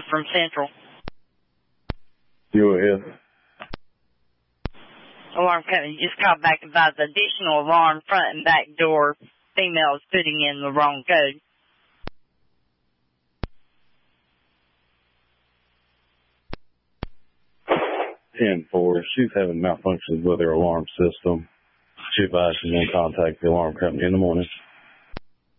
from Central. Go ahead. Alarm company just called back about the additional alarm front and back door. Female is putting in the wrong code. 10-4. She's having malfunctions with her alarm system. She advised she's going to contact the alarm company in the morning.